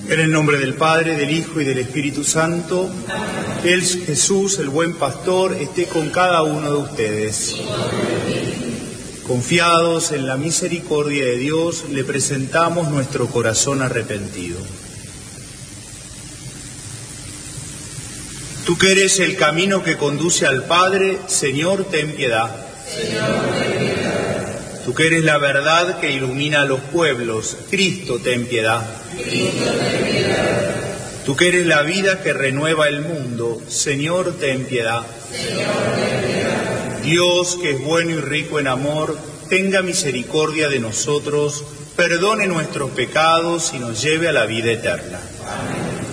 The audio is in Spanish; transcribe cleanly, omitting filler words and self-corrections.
En el nombre del Padre, del Hijo y del Espíritu Santo, el Jesús, el buen pastor, esté con cada uno de ustedes. Confiados en la misericordia de Dios, le presentamos nuestro corazón arrepentido. Tú que eres el camino que conduce al Padre, Señor, ten piedad. Tú que eres la verdad que ilumina a los pueblos, Cristo, ten piedad. Tú que eres la vida que renueva el mundo, Señor, ten piedad. Dios, que es bueno y rico en amor, tenga misericordia de nosotros, perdone nuestros pecados y nos lleve a la vida eterna.